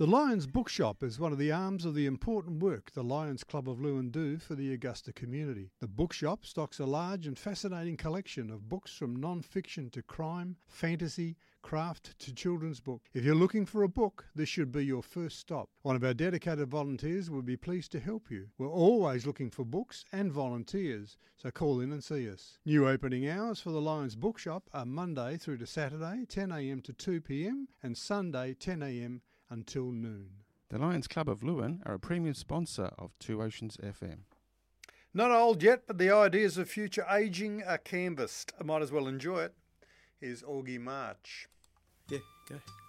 The Lions Bookshop is one of the arms of the important work the Lions Club of Lewin do for the Augusta community. The bookshop stocks a large and fascinating collection of books from non-fiction to crime, fantasy, craft to children's book. If you're looking for a book, this should be your first stop. One of our dedicated volunteers will be pleased to help you. We're always looking for books and volunteers, so call in and see us. New opening hours for the Lions Bookshop are Monday through to Saturday, 10am to 2pm, and Sunday, 10am until noon. The Lions Club of Lewin are a premium sponsor of Two Oceans FM. Not old yet, but the ideas of future ageing are canvassed. I might as well enjoy it. Here's Augie March. Yeah, go.